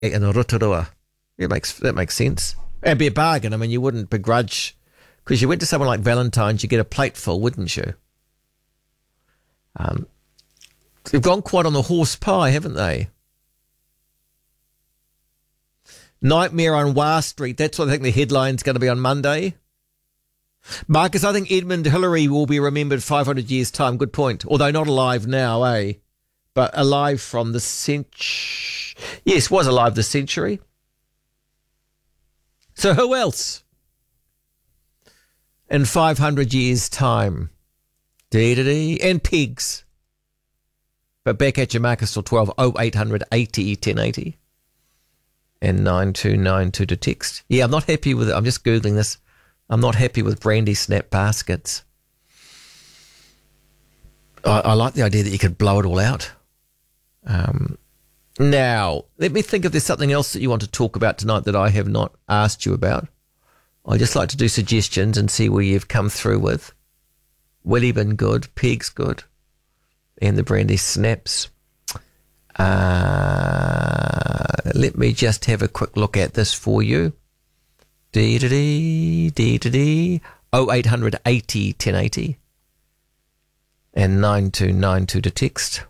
in Rotorua. That makes sense. And be a bargain. I mean, you wouldn't begrudge, because you went to someone like Valentine's, you get a plate full, wouldn't you? They've gone quite on the horse pie, haven't they? Nightmare on Wah Street. That's what I think the headline's going to be on Monday. Marcus, I think Edmund Hillary will be remembered 500 years' time. Good point. Although not alive now, eh? But alive from the century. Yes, was alive the century. So who else? In 500 years' time. Dee-da-dee. And pigs. But back at you, Marcus, till 12. 0800 80 1080. And 9292 to text. Yeah, I'm not happy with it. I'm just Googling this. I'm not happy with brandy snap baskets. I like the idea that you could blow it all out. Now, let me think if there's something else that you want to talk about tonight that I have not asked you about. I just like to do suggestions and see where you've come through with. Willie been good, Peg's good, and the brandy snaps. Let me just have a quick look at this for you. Dee-da-dee, dee-da-dee. 0800 80 1080 and 9292 to text.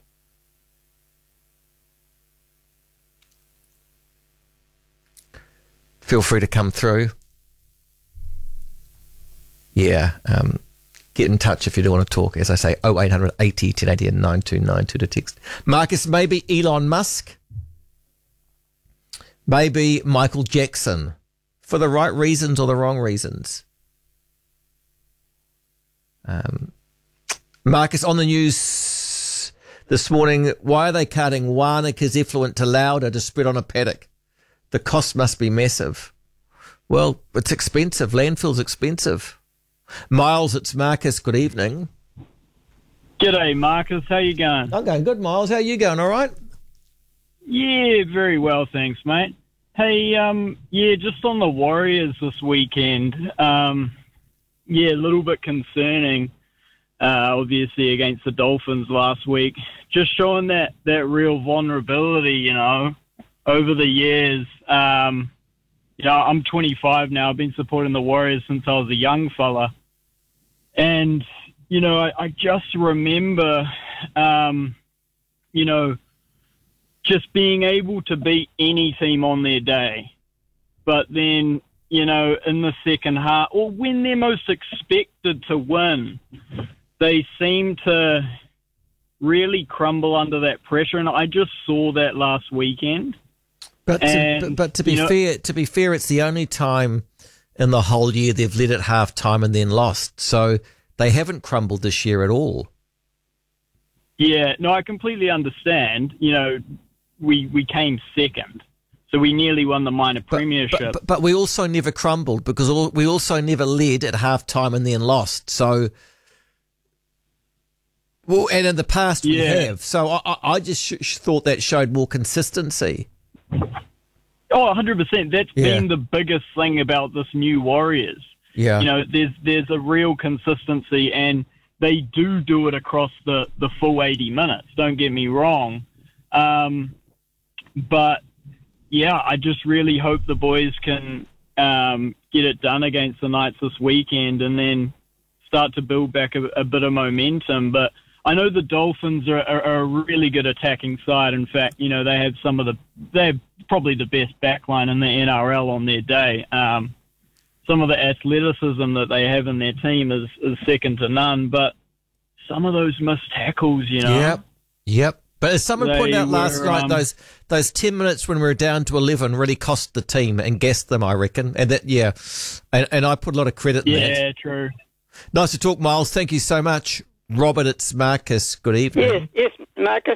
Feel free to come through. Yeah, get in touch if you do want to talk. As I say, 0800 80 1080 and 9292 to text. Marcus, maybe Elon Musk? Maybe Michael Jackson? For the right reasons or the wrong reasons? Marcus, on the news this morning, why are they cutting Wānaka's effluent to Lauda to spread on a paddock? The cost must be massive. Well, it's expensive. Landfill's expensive. Miles, it's Marcus. Good evening. G'day, Marcus. How you going? I'm going good, Miles. How are you going? All right? Yeah, very well, thanks, mate. Hey, just on the Warriors this weekend, a little bit concerning, obviously, against the Dolphins last week. Just showing that real vulnerability, over the years. I'm 25 now. I've been supporting the Warriors since I was a young fella. And, I just remember, just being able to beat any team on their day. But then, in the second half, or when they're most expected to win, they seem to really crumble under that pressure. And I just saw that last weekend. But to be fair, it's the only time in the whole year they've led at half time and then lost. So they haven't crumbled this year at all. Yeah, no, I completely understand. We came second, so we nearly won the minor premiership. But we also never crumbled because we also never led at half time and then lost. So, well, and in the past we have. So I just thought that showed more consistency. Oh, 100%. That's been the biggest thing about this new Warriors. Yeah. There's a real consistency, and they do it across the full 80 minutes. Don't get me wrong. But, I just really hope the boys can get it done against the Knights this weekend and then start to build back a bit of momentum. But I know the Dolphins are a really good attacking side. In fact, they have they're probably the best backline in the NRL on their day. Some of the athleticism that they have in their team is second to none, but some of those missed tackles, Yep. But as someone pointed out last night, those 10 minutes when we were down to 11 really cost the team and gassed them, I reckon. And that, and I put a lot of credit in that. Yeah, true. Nice to talk, Miles. Thank you so much. Robert, it's Marcus. Good evening. Yes, Marcus.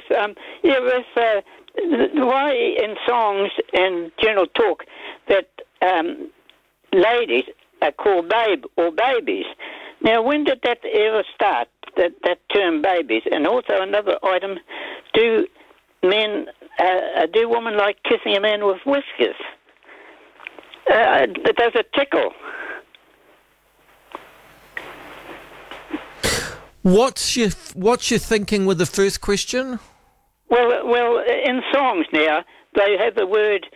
Why in songs and general talk that ladies are called babe or babies? Now, when did that ever start, that term babies? And also another item, do women like kissing a man with whiskers? Does it tickle? What's your thinking with the first question? Well, in songs now, they have the word